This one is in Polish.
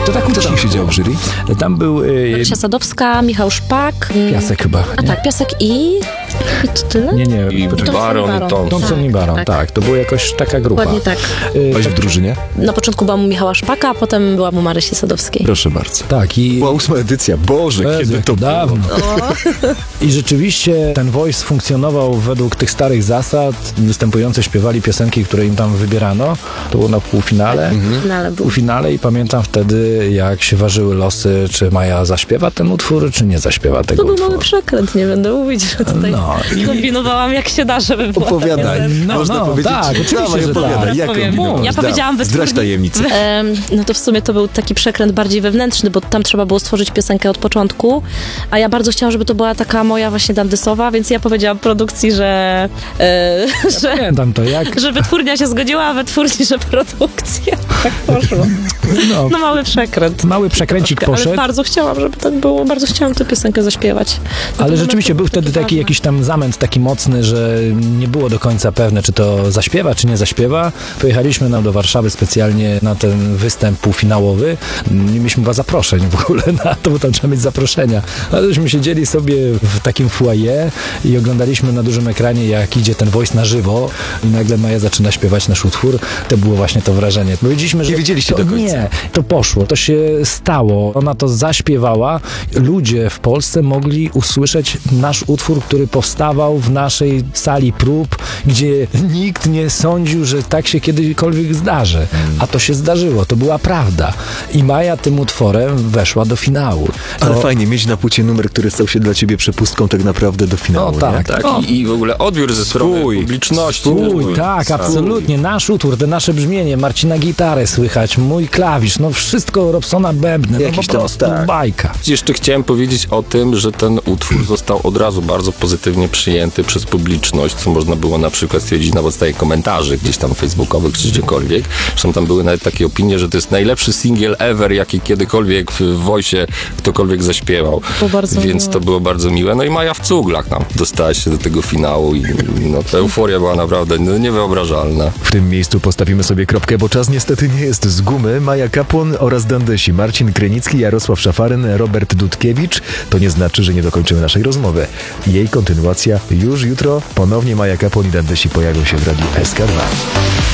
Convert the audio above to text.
To tak kto tam siedział w jury? Tam był Marysia Sadowska, Michał Szpak. Piasek chyba. A tak, Piasek i to tyle? Nie. I Thompson Baron, i Baron. Thompson i Baron, tak. To była jakoś taka grupa. Dokładnie tak. Byłeś w drużynie? Na początku byłam u Michała Szpaka, a potem byłam u Marysi Sadowskiej. Proszę bardzo. Tak, i... Była 8. edycja. Boże, kiedy to dawno. było. I rzeczywiście ten Voice funkcjonował według tych starych zasad. Występujący śpiewali piosenki, które im tam wybierano. To było na półfinale. Był. Półfinale i pamiętam wtedy, jak się ważyły losy, czy Maja zaśpiewa ten utwór, czy nie zaśpiewa tego To był utworu. mały przekręt, nie będę mówić, że tutaj kombinowałam jak się da, żeby była Opowiadaj. Można powiedzieć, tak, oczywiście, dawaj, że opowiadaj. tak. Jak Powiem. kombinowałaś? Ja powiedziałam Zdradź wytwórni. tajemnicę. No to w sumie to był taki przekręt bardziej wewnętrzny, bo tam trzeba było stworzyć piosenkę od początku, a ja bardzo chciałam, żeby to była taka moja właśnie dandysowa, więc ja powiedziałam produkcji, że Pamiętam to, jak... że wytwórnia się zgodziła, a wytwórni, że produkcja. Tak poszło. No mały przekręt. Mały przekręcik poszedł. Ale bardzo chciałam, żeby tak było, bardzo chciałam tę piosenkę zaśpiewać. Ale rzeczywiście był wtedy taki jakiś tam zamęt taki mocny, że nie było do końca pewne, czy to zaśpiewa, czy nie zaśpiewa. Pojechaliśmy do Warszawy specjalnie na ten występ półfinałowy. Nie mieliśmy chyba zaproszeń w ogóle na to, bo tam trzeba mieć zaproszenia. Ale żeśmy siedzieli sobie w takim foyer i oglądaliśmy na dużym ekranie, jak idzie ten Voice na żywo i nagle Maja zaczyna śpiewać nasz utwór. To było właśnie to wrażenie. Powiedzieliśmy, że Nie wiedzieliście to, do końca. Nie, to poszło, to się stało. Ona to zaśpiewała. Ludzie w Polsce mogli usłyszeć nasz utwór, który powstawał w naszej sali prób, gdzie nikt nie sądził, że tak się kiedykolwiek zdarzy. A to się zdarzyło, to była prawda. I Maja tym utworem weszła do finału. Ale fajnie mieć na płycie numer, który stał się dla ciebie przepustką tak naprawdę do finału. No tak, nie? Tak, O. i w ogóle odbiór ze strony Swój. publiczności. Tak, absolutnie. Nasz utwór, te nasze brzmienie, Marcina gitarę słychać, mój klawisz, no wszystko Robsona bębny, no Jakiś po tam, prostu tak. bajka. Jeszcze chciałem powiedzieć o tym, że ten utwór został od razu bardzo pozytywnie przyjęty przez publiczność, co można było na przykład stwierdzić na podstawie komentarzy gdzieś tam facebookowych czy gdziekolwiek. Zresztą tam były nawet takie opinie, że to jest najlepszy singiel ever, jaki kiedykolwiek w Voice'ie ktokolwiek zaśpiewał. To bardzo Więc miłe. to było bardzo miłe. No i Maja w cuglach tam dostała się do tego finału i no, ta euforia była naprawdę niewyobrażalna. W tym miejscu postawimy sobie kropkę, bo czas niestety nie jest z gumy. Maja Kapłon oraz Dandesi, Marcin Krynicki, Jarosław Szafaryn, Robert Dudkiewicz. To nie znaczy, że nie dokończymy naszej rozmowy. Jej kontynuacja już jutro. Ponownie Maja Kapłon i Dandesi pojawią się w Radiu SK2.